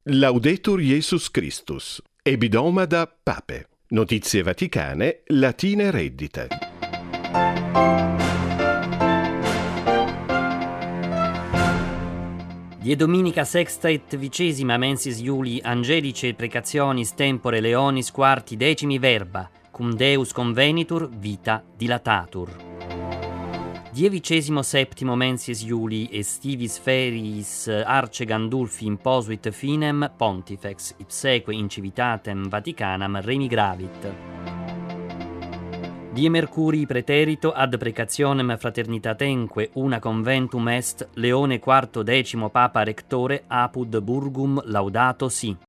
Laudetur Jesus Christus. Ebidomada Pape. Notizie vaticane, latine reddite. Die dominica sexta et vicesima mensis Iuli angelice precationis tempore leonis quarti decimi verba, cum Deus convenitur vita dilatatur. Die vicesimo septimo mensis Iuli estivis feriis Arce Gandulfi imposuit finem pontifex ipseque in civitatem Vaticanam remigravit. Die Mercurii preterito ad precationem fraternitatenque una conventum est Leone IV decimo Papa Rectore apud Burgum laudato si.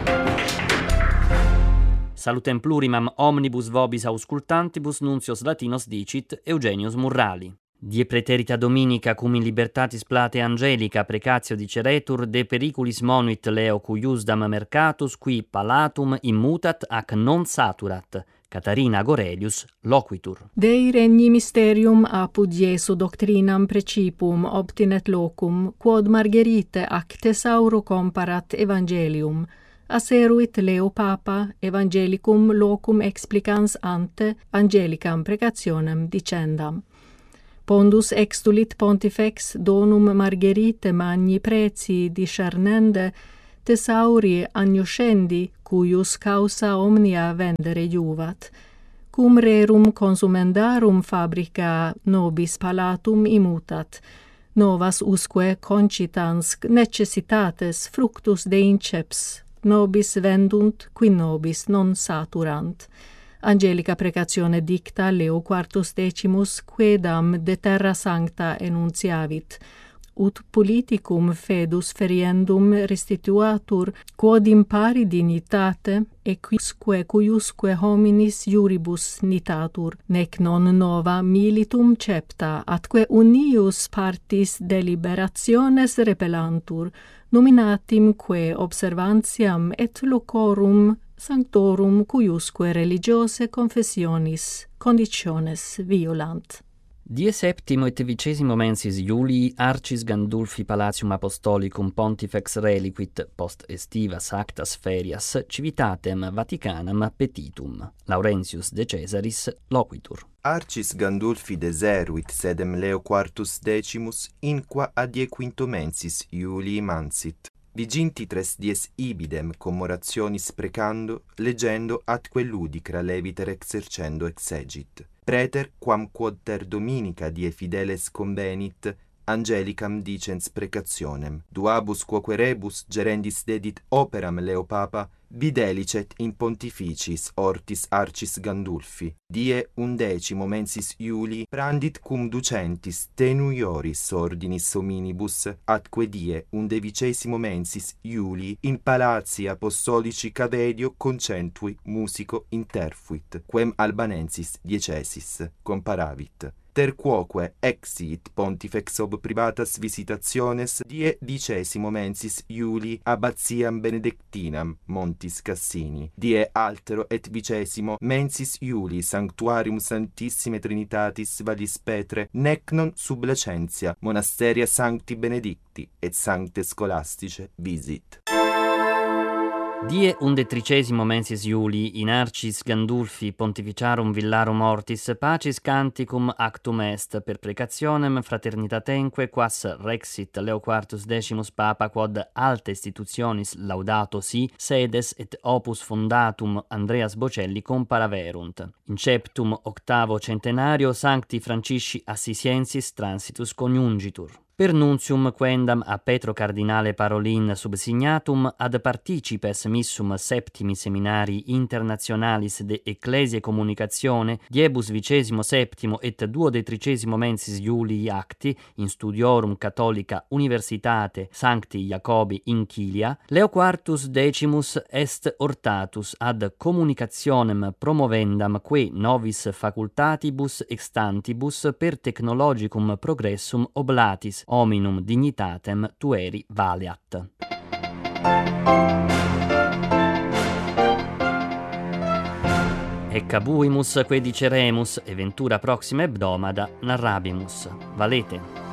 Salutem plurimam omnibus vobis auscultantibus nuncios Latinos dicit Eugenius Murrali. Die preterita dominica cum in libertatis plate angelica precatio diceretur de periculis monuit Leo cuiusdam mercatus qui palatum immutat ac non saturat. Catarina Gorelius loquitur. Dei regni mysterium apud Iesu doctrinam precipum obtinet locum, quod Margherite ac thesauro comparat evangelium. Aseruit Leo Papa evangelicum locum explicans ante angelicam precationem dicendam. Pondus extulit pontifex donum Margherite magni preci discernende thesauri agnoscendi, cuius causa omnia vendere iuvat, cum rerum consumendarum fabrica nobis palatum immutat, novas usque concitans necessitates fructus de inceps, nobis vendunt, qui nobis non saturant. Angelica precatione dicta Leo IV decimus quedam de terra sancta enunciavit, ut politicum fedus feriendum restituatur, quod impari dignitate, et quisque cuiusque hominis iuribus nitatur, nec non nova militum cepta, atque unius partis deliberationes repellantur, nominatimque observantiam et locorum sanctorum cuiusque religiose confessionis conditiones violant. Die septimo et vicesimo mensis Iulii Arcis Gandulfi Palatium Apostolicum Pontifex reliquit post estivas actas ferias civitatem Vaticanam petitum. Laurentius de Caesaris loquitur. Arcis Gandulfi deseruit sedem Leo IV decimus inqua adie quinto mensis Iulii mansit. Viginti 3 dies ibidem commorationis precando, leggendo atque ludicra leviter exercendo exegit. Preter, quam quod ter dominica die fideles convenit, angelicam dicens precationem. Duabus quoque rebus gerendis dedit operam Leo Papa, videlicet in pontificis ortis Arcis Gandulfi. Die 11 mensis Iulii prandit cum ducentis tenuioris ordinis hominibus, atque die 11 mensis Iulii in palati apostolici Cavedio concentui musico interfuit, quem albanensis diecesis comparavit. Ter quoque exit pontifex ob privatas visitationes die 10 mensis Iulii abbatiam benedictinam Montis Cassini, die altero et 20 mensis Iulii sanctuarium Santissime Trinitatis Vallis Petre nec non sub Lacentia monasteria Sancti Benedicti et Sancte Scholastice visit. Die 11 mensis Iulii in Arcis Gandulfi pontificarum villarum mortis pacis canticum actum est per precationem fraternitatenque quas rexit Leo IV decimus Papa quod alte institutionis laudato si sedes et opus fondatum Andreas Bocelli comparaverunt. Inceptum octavo centenario Sancti Francisci Assisiensis transitus coniungitur. Per nuntium quendam a Petro Cardinale Parolin subsignatum ad participes missum septimi seminari internationalis de Ecclesia Communicatione diebus 27 et 12 mensis Iulii acti in studiorum Catholica Universitate Sancti Jacobi in Chilia, Leo IV decimus est ortatus ad communicationem promovendam que novis facultatibus extantibus per technologicum progressum oblatis hominum dignitatem tueri valeat. Eccabuimus que diceremus, e ventura proxima hebdomada narrabimus. Valete.